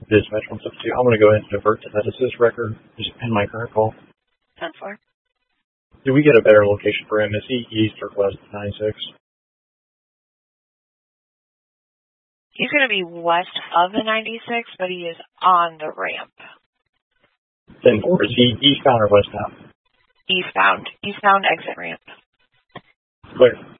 Dispatch 172. I'm going to go ahead and divert to that assist record. Just pin my current call. 10-4. Do we get a better location for him? Is he east or west of 96? He's going to be west of the 96, but he is on the ramp. 10-4. Is he eastbound or westbound? Eastbound. Eastbound exit ramp. Clear.